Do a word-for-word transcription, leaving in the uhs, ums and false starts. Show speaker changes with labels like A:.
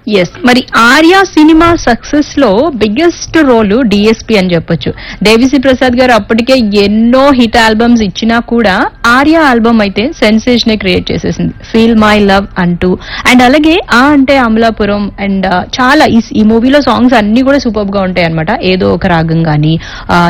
A: Yes, మరి Arya cinema success లో biggest role DSP అని చెప్పొచ్చు. దేవిశ్రీ ప్రసాద్ గారు అప్పటికే ఎన్నో హిట్ ఆల్బమ్స్ ఇచ్చినా కూడా ఆర్య ఆల్బమ్ అయితే సెన్సేషన్ క్రియేట్ చేసేసింది, ఫీల్ మై లవ్ అంటూ. అండ్ అలాగే ఆ అంటే అమలాపురం అండ్ చాలా ఈ మూవీలో సాంగ్స్ అన్ని కూడా సూపర్ గా ఉంటాయి అనమాట. ఏదో ఒక రాగం గానీ